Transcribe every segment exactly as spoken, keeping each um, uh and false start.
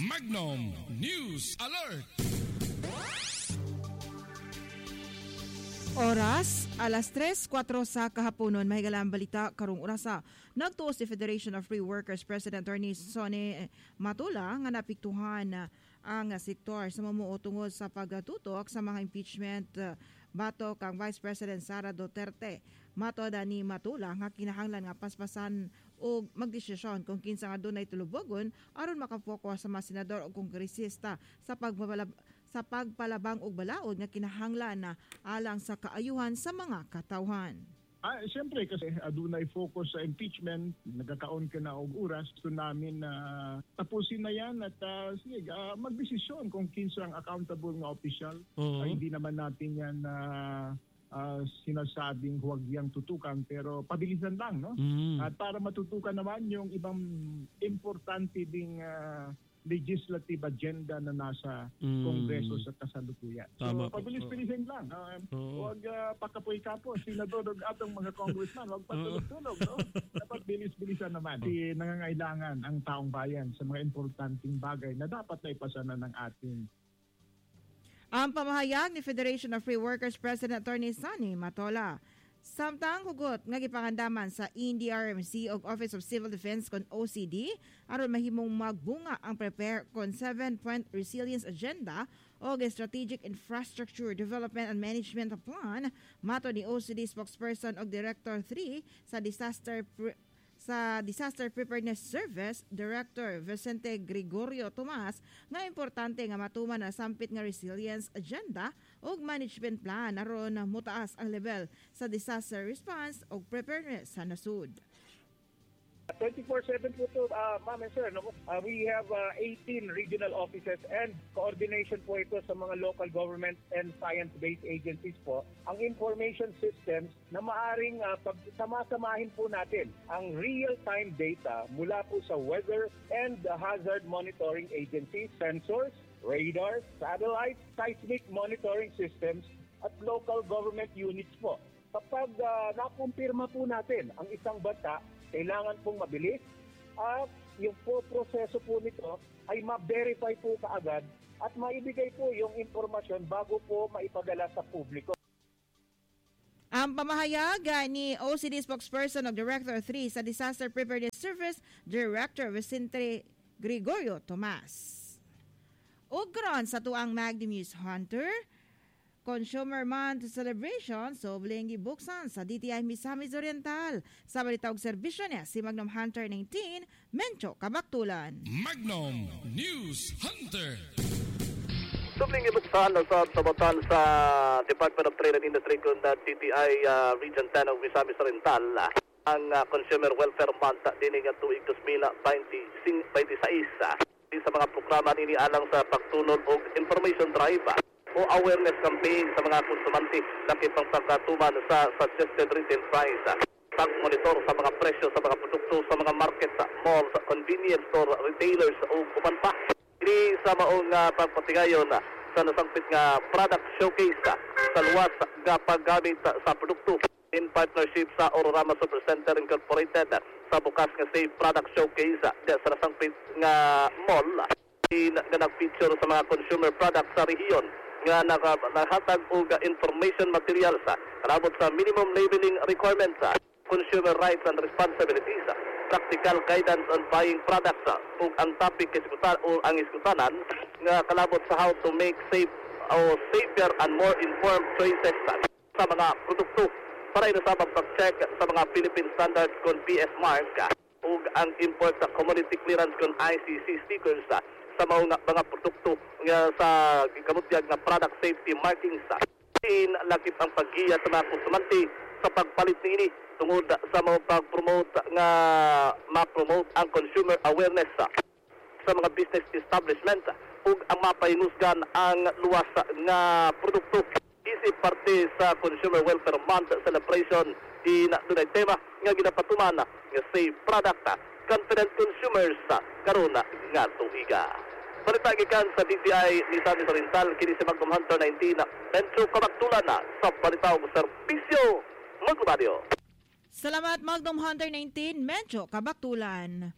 Magnum News Alert. Oras, alas tres kwatro sa kahaponon, mahigalang balita karong orasa. Nagtuos si Federation of Free Workers President Attorney Sonny Matula nga napiktuhan ang sektor sa mamuo tungod sa pagtutok sa mga impeachment uh, bato kang Vice President Sara Duterte. Matod ni Matula nga kinahanglan nga paspasan o magdesisyon kung kinsa nga dunay tulubogon aron makapokus sa mga senador o kongresista sa pagbabalab sa pagpalabang og balaod nga kinahanglan na alang sa kaayuhan sa mga katawhan. Ah, siyempre kasi adunay focus sa impeachment, nagkakaon ka na og oras so namin na uh, tapusin na yan at uh, sige, uh, magdesisyon kung kinsa ang accountable nga official. Uh-huh. Uh, hindi naman natin yan na uh, uh, sinasabing huwag yang tutukan pero pabilisan lang, no? Uh-huh. At para matutukan naman yung ibang importante ding uh, legislative agenda na nasa mm. Kongreso sa kasalukuyan. So, Tama. pabilis-bilisin lang. Uh, oh. Huwag uh, pakapoy-kapos. Sinador ng atong mga congressman. Huwag patulog-tulog. No? Dapat bilis-bilisan naman. Kasi nangangailangan ang taong bayan sa mga importanteng bagay na dapat na ipasana ng ating. Ang pamahayag ni Federation of Free Workers President Attorney Sonny Matula. Samtang hugot nga gipangandaman sa N D R M C o Office of Civil Defense kon O C D aron mahimong magbunga ang prepare kon seven-point resilience agenda o strategic infrastructure development and management plan mato ni O C D spokesperson o Director three sa disaster pre- sa Disaster Preparedness Service Director Vicente Gregorio Tomas nga importante nga matuman na sampit nga resilience agenda o management plan aron mutaas ang level sa disaster response o preparedness sa nasud. twenty-four seven po ito, uh, ma'am and sir. No? Uh, we have uh, eighteen regional offices and coordination po ito sa mga local government and science-based agencies po. Ang information systems na maaring uh, pagsamasamahin po natin ang real-time data mula po sa weather and the hazard monitoring agencies, sensors, radars, satellites, seismic monitoring systems at local government units po. Kapag uh, nakumpirma po natin ang isang banta, kailangan pong mabilis at yung po proseso po nito ay ma-verify po kaagad at maibigay po yung impormasyon bago po maipadala sa publiko. Ang pamahayag ni O C D spokesperson of Director three sa Disaster Preparedness Service, Director Vicente Gregorio Tomas. Ugron sa tuang Magnum News Hunter, Consumer Month Celebration, sobling gibuksan sa D T I Misamis Oriental. Sa balitawag serbisyo niya, si Magnum Hunter nineteen, Mencho Kabaktulan. Magnum News Hunter. Sobling gibuksan sa sabotan sa Department of Trade and Industry kung D T I uh, Region ten of Misamis Oriental. Ang uh, Consumer Welfare Month dinig ang tuig twenty twenty-six sa mga programa nini alang sa pagtulong o information drive o awareness campaign sa mga konsumante laki pang pagkatuman sa suggested retail price, pag-monitor sa mga presyo sa mga produkto sa mga market, malls, convenience store, retailers o kuman pa. Ini sa maong uh, pagpatigayon uh, sa nasangpit nga product showcase uh, sa luwas nga paggamit uh, sa produkto in partnership sa Aurorama Super Center Incorporated uh, sa bukas nga Safe Product Showcase uh, sa nasangpit nga mall uh, in, nga nag-feature sa mga consumer products sa rehiyon nga nakahatag og information materials sa karabot sa minimum labeling requirements, consumer rights and responsibilities, practical guidance on buying products ug ang topic iskutan o ang iskutanan nga kalabot sa how to make safe o safer and more informed choices sa mga produkto para ina sa pag-check sa mga Philippine standards kon P S mark ug ang import sa commodity clearance kon I C C stickers sa mga, mga produkto nga sa kamutyag na product safety markings sa in lakip ang paggiya sa mga konsumante sa pagpalit niini tungod sa mga pag-promote nga ma-promote ang consumer awareness sa, sa mga business establishment ug ang mapahinusgan ang luwas nga produkto isip parte sa Consumer Welfare Month celebration in dunay tema nga ginapatuman nga safe product confident consumers karon nga tuiga. Balita gikan sa D T I Misamis Oriental kini si Magnum Hunter nineteen Mencho Kabaktulan na sa balitawag serbisyo Maglubadio. Salamat Magnum Hunter nineteen Mencho Kabaktulan.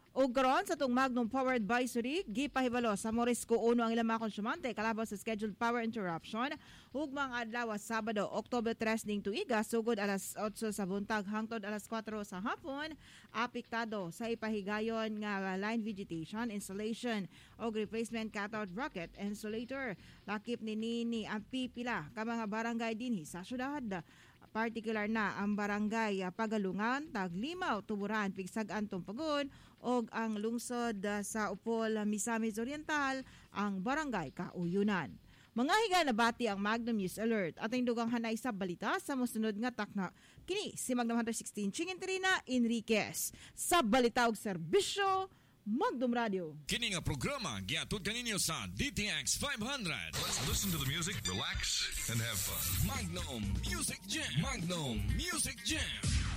Ug karon sa tong Magnum Powered by Zurich, gipahibalo sa Morisco uno ang ilang mga konsumante kalabaw sa scheduled power interruption ug mga adlaw Sabado, October tres ning tuiga sugod alas otso sa buntag hangtod alas kwatro sa hapon, apektado sa ipahigayon nga line vegetation installation ug replacement cutout bracket insulator. Lakip ni nini ang pipila ka mga barangay dinhi sa syudad. Particular na ang barangay Pagalungan, Taglimaw, Tuburan, Pigsagan, Tumpagon og ang lungsod sa Upol, Misamis Oriental, ang barangay Kauyunan. Mga higa na bati ang Magnum News Alert at ang dugang hanay sa balita sa musunod nga takna. Kini si Magnum Hunter sixteen Chingin Trina Enriquez sa balita og serbisyo Magnum Radio. Kini nga programa giatud kaninyo sa D T X five hundred. Let's listen to the music, relax, and have fun. Magnum Music Jam. Magnum Music Jam.